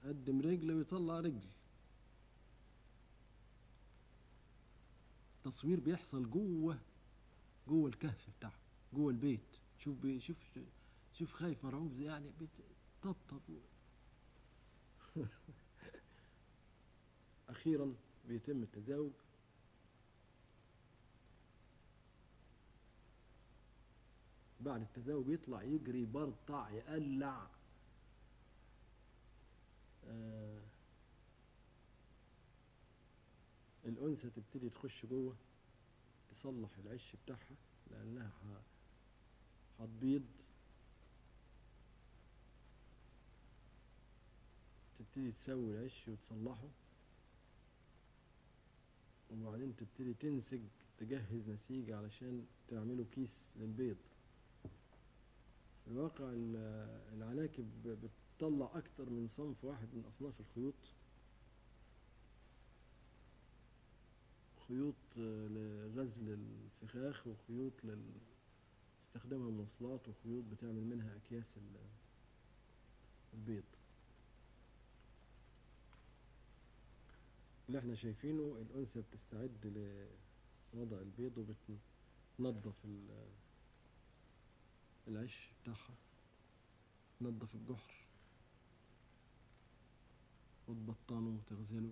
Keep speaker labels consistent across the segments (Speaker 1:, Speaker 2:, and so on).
Speaker 1: يقدم رجل ويطلع رجل. التصوير بيحصل جوه الكهف بتاعه، جوه البيت. شوف خايف مرعوب زي يعني طبطب أخيرا بيتم التزاوج. بعد التزاوج يطلع يجري برطع يقلع. الأنثى تبتدي تخش جوه تصلح العش بتاعها لأنها هتبيض. تبتدي تسوي العش وتصلحه، وبعدين تبتدي تنسج، تجهز نسيج علشان تعمله كيس للبيض. في الواقع العناكب بتطلع أكتر من صنف واحد من أصناف الخيوط. خيوط لغزل الفخاخ، وخيوط تستخدمها مواصلات، وخيوط بتعمل منها أكياس البيض. اللي احنا شايفينه الأنثى بتستعد لوضع البيض، وبتنظف العش بتاعها، تنظف الجحر وتبطنه وتغسله.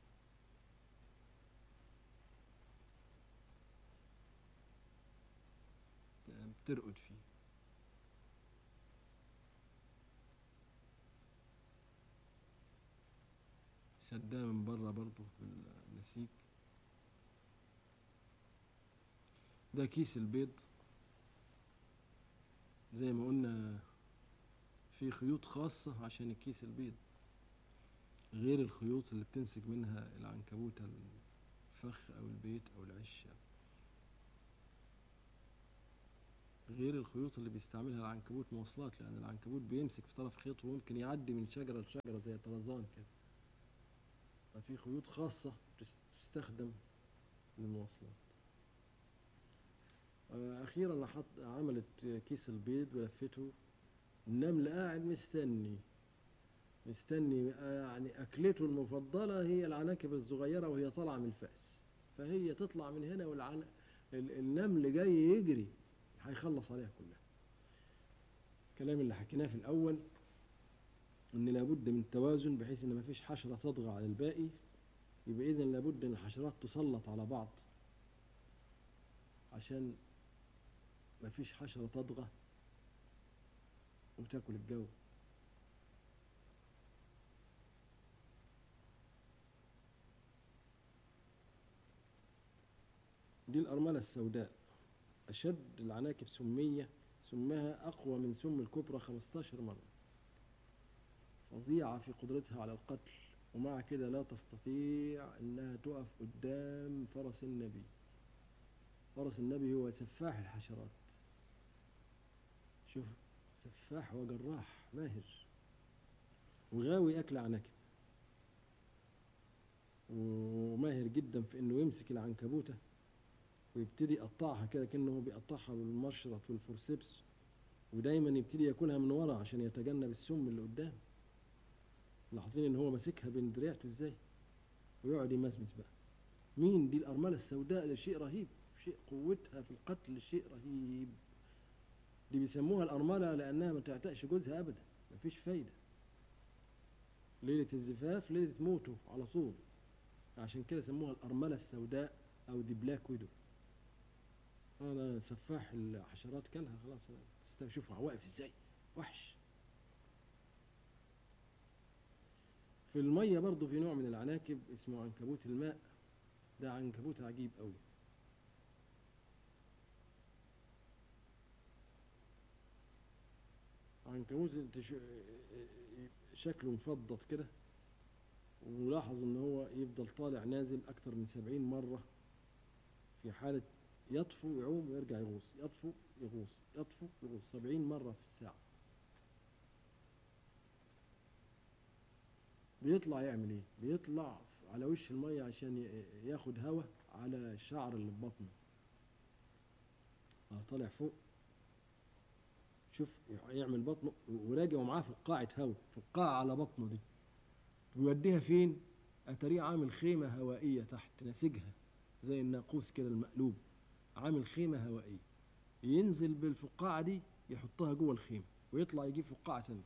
Speaker 1: بترقد فيه. سداه من بره برضه بالنسيج. ده كيس البيض. زي ما قلنا في خيوط خاصة عشان الكيس البيض، غير الخيوط اللي بتنسج منها العنكبوت الفخ أو البيت أو العش، غير الخيوط اللي بيستعملها العنكبوت مواصلات، لأن العنكبوت بيمسك في طرف خيط وممكن يعدي من شجرة لشجرة زي طرزان كده. ففي خيوط خاصة تستخدم للمواصلات. أخيرا عملت كيس البيض ولفته. النمل قاعد مستني يعني أكلته المفضلة هي العناكب الصغيرة وهي طالعة من الفأس. فهي تطلع من هنا النمل جاي يجري هيخلص عليها كلها. الكلام اللي حكيناه في الأول إن لابد من توازن بحيث إن مفيش حشرة تطغى على الباقي. يبقى إذن لابد إن الحشرات تسلط على بعض عشان مفيش حشرة تطغى وتاكل الجو. دي الأرملة السوداء، أشد العناكب سمها أقوى من سم الكبرى 15 مرة. فظيعة في قدرتها على القتل، ومع كده لا تستطيع أنها تقف قدام فرس النبي. فرس النبي هو سفاح الحشرات. شوف، سفاح وجراح ماهر وغاوي أكل عناكب، وماهر جدا في أنه يمسك العنكبوتة ويبتدي يقطعها كده كأنه بيقطعها بالمشرط والفورسيبس، ودايما يبتدي ياكلها من ورا عشان يتجنب السم اللي قدام. لاحظين ان هو ماسكها بين دراعته ازاي ويقعد يمسمس بقى. مين دي؟ الأرملة السوداء. ده شيء رهيب، شيء قوتها في القتل شيء رهيب. دي بيسموها الأرملة لأنها ما تعتقش جوزها أبدا، مفيش فايدة. ليلة الزفاف ليلة موته على طول، عشان كده سموها الأرملة السوداء أو دي بلاك ويدو. أنا سفاح الحشرات كلها خلاص. شوفوا واقف ازاي، وحش. في المية برضو في نوع من العناكب اسمه عنكبوت الماء. ده عنكبوت عجيب قوي. عنكبوت شكله مفضط كده، وملاحظ ان هو يفضل طالع نازل اكتر من 70 مرة في حالة يطفو يعوم ويرجع يغوص، يطفو يغوص، يطفو يغوص 70 مرة في الساعة. بيطلع يعمل ايه؟ بيطلع على وش المية عشان ياخد هوا على الشعر اللي في بطنه. طالع فوق، شوف يعمل بطنه وراجع ومعاه فقاعة هوا، فقاعة على بطنه دي ويوديها فين؟ أتاريه عامل خيمة هوائية تحت ناسجها زي الناقوس كده المقلوب، عامل خيمة هوائية، ينزل بالفقاعة دي يحطها جوه الخيمة ويطلع يجيب فقاعة تانية.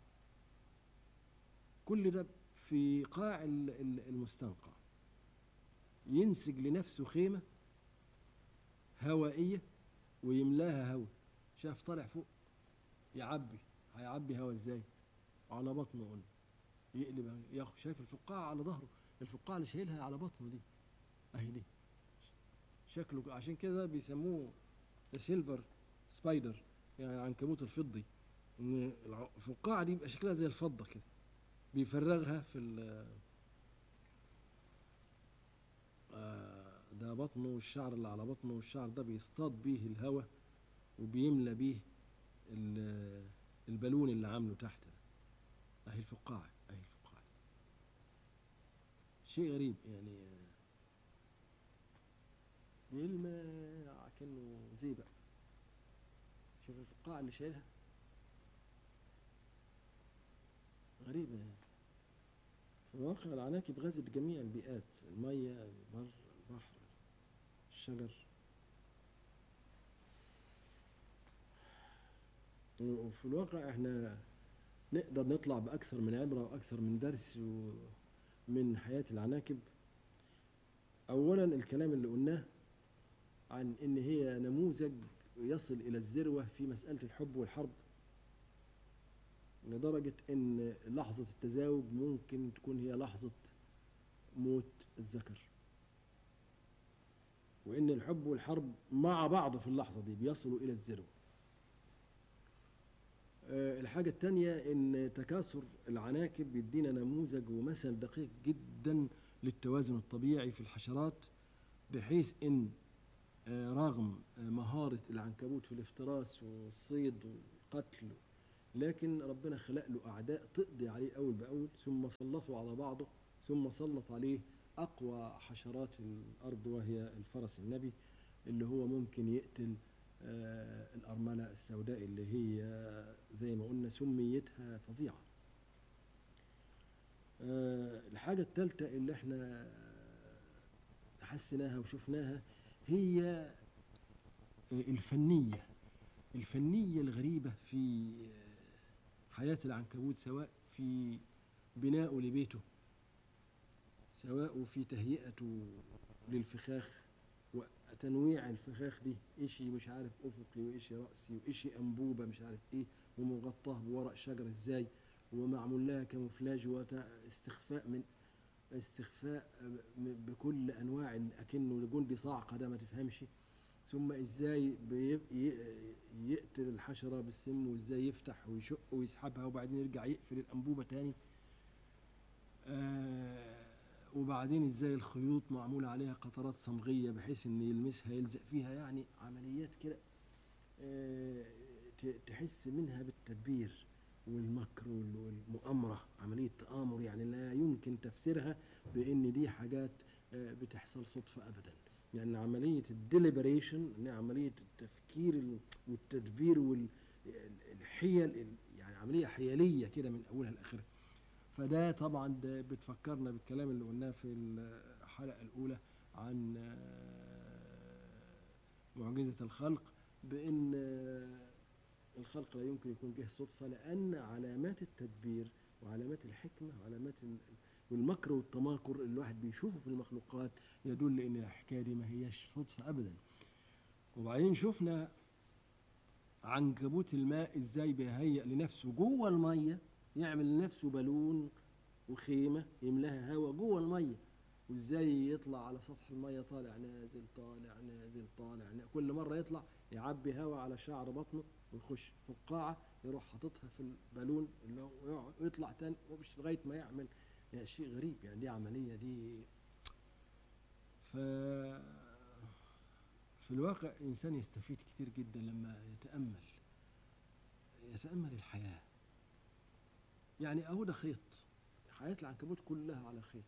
Speaker 1: كل ده في قاع المستنقع، ينسج لنفسه خيمة هوائية ويملاها هواء. شاف طالع فوق يعبي، هيعبي هواء ازاي؟ على بطنه قلنا، يقلب ياخد. شايف الفقاعة على ظهره، الفقاعة اللي شايلها على بطنه دي اهي دي شكله. عشان كده بيسموه سيلفر سبايدر، يعني عنكبوت الفضي، ان الفقاعة دي يبقى شكلها زي الفضة كده، بيفرغها في ده بطنه والشعر اللي على بطنه، والشعر ده بيصطاد بيه الهواء وبيملى بيه البالون اللي عامله تحت ده. اهي الفقاعة، اهي الفقاعة. شيء غريب يعني، بيلمع كأنه زيبق. شوف الفقاعة اللي شايلها غريبة يعني. في الواقع العناكب غزت جميع البيئات، المية، البر، البحر، الشجر. وفي الواقع احنا نقدر نطلع بأكثر من عبرة وأكثر من درس من حياة العناكب. أولا الكلام اللي قلناه عن إن هي نموذج يصل إلى الذروة في مسألة الحب والحرب، لدرجة إن لحظة التزاوج ممكن تكون هي لحظة موت الذكر، وإن الحب والحرب مع بعض في اللحظة دي بيصلوا إلى الذروة. الحاجة التانية إن تكاثر العناكب بيدينا نموذج ومثل دقيق جدا للتوازن الطبيعي في الحشرات، بحيث إن رغم مهارة العنكبوت في الافتراس والصيد والقتل، لكن ربنا خلق له أعداء تقضي عليه أول بأول، ثم سلطوا على بعضه، ثم سلط عليه أقوى حشرات الأرض وهي الفرس النبي، اللي هو ممكن يقتل الأرملة السوداء اللي هي زي ما قلنا سميتها فظيعة. الحاجة الثالثة اللي احنا حسناها وشفناها هي الفنية الغريبة في حياة العنكبوت، سواء في بنائه لبيته، سواء في تهيئته للفخاخ وتنويع الفخاخ دي، إشي مش عارف أفقي وإشي رأسي وإشي أنبوبة مش عارف إيه، ومغطاه بورق شجر إزاي، ومعمول لها كاموفلاج استخفاء بكل أنواع أكنه جندي صاعقة ده ما تفهمش. ثم إزاي يقتل الحشرة بالسم، وإزاي يفتح ويشق ويسحبها وبعدين يرجع يقفل الأنبوبة تاني. وبعدين إزاي الخيوط معمول عليها قطرات صمغية بحيث إن يلمسها يلزق فيها، يعني عمليات كده تحس منها بالتدبير والمكر والمؤامرة، عملية تآمر يعني لا يمكن تفسيرها بأن دي حاجات بتحصل صدفة أبدا. يعني عملية الديليبريشن، عملية التفكير والتدبير والحيل، يعني عملية حيلية كده من أولها لآخرها. فده طبعا ده بتفكرنا بالكلام اللي قلناه في الحلقة الأولى عن معجزة الخلق، بأن الخلق لا يمكن يكون جه صدفة، لأن علامات التدبير وعلامات الحكمة وعلامات والمكر والتماكر اللي الواحد بيشوفه في المخلوقات يدل ان الحكايه دي ما هيش صدفه ابدا. وبعدين شفنا عنكبوت الماء ازاي بيهيئ لنفسه جوه الميه، يعمل لنفسه بالون وخيمه يملاها هواء جوه الميه، وازاي يطلع على سطح الميه طالع نازل طالع نازل طالع نازل. كل مره يطلع يعبي هواء على شعر بطنه ويخش فقاعه، يروح حاططها في البالون اللي هو ويطلع تاني لغايه ما يعمل. يعني شيء غريب يعني، دي عملية دي. في الواقع الإنسان يستفيد كتير جدا لما يتأمل الحياة. يعني أهو ده خيط، حياة العنكبوت كلها على خيط.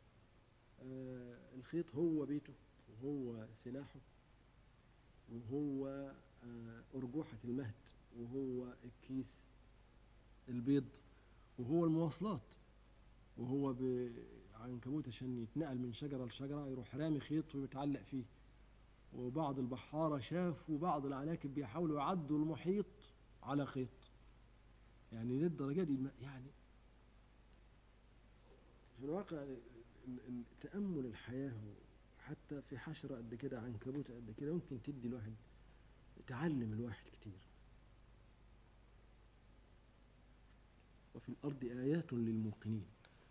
Speaker 1: الخيط هو بيته، وهو سلاحه، وهو أرجوحة المهد، وهو الكيس البيض، وهو المواصلات، وهو عنكبوت عشان يتنقل من شجرة لشجرة يروح رامي خيط ويتعلق فيه. وبعض البحارة شافوا بعض العناكب بيحاولوا يعدوا المحيط على خيط. يعني للدرجة دي يعني في الواقع تأمل الحياة حتى في حشرة قد كده، عنكبوت قد كده، ممكن تدي الواحد، تعلم الواحد كتير. وفي الأرض آيات للموقنين.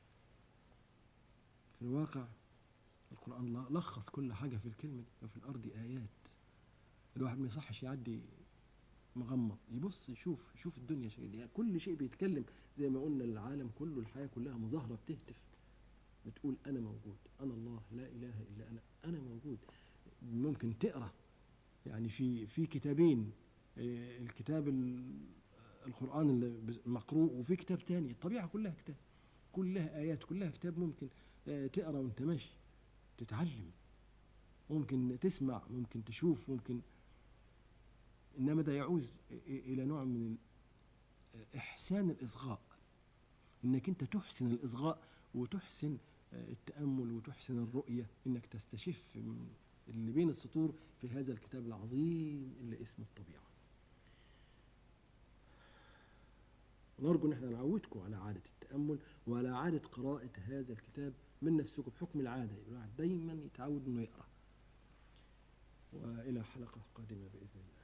Speaker 1: في الواقع القرآن لخص كل حاجة في الكلمة دي، وفي الأرض آيات. الواحد ما يصحش يعدي مغمض، يبص يشوف الدنيا شيء، يعني كل شيء بيتكلم. زي ما قلنا العالم كله، الحياة كلها مظاهرة بتهتف بتقول أنا موجود، أنا الله لا إله إلا أنا موجود. ممكن تقرأ يعني في كتابين، الكتاب القرآن اللي مقروء، وفي كتاب تاني الطبيعة كلها كتاب، كلها آيات، كلها كتاب. ممكن تقرأ وانت ماشي تتعلم، ممكن تسمع، ممكن تشوف، ممكن. إنما ده يعوز إلى نوع من إحسان الإصغاء، إنك أنت تحسن الإصغاء وتحسن التأمل وتحسن الرؤية، إنك تستشف من اللي بين السطور في هذا الكتاب العظيم اللي اسمه الطبيعة. ونرجو ان احنا نعودكم على عادة التأمل وعلى عادة قراءة هذا الكتاب من نفسكم بحكم العادة، الواحد دايما يتعود انه يقرأ. وإلى حلقة قادمة بإذن الله.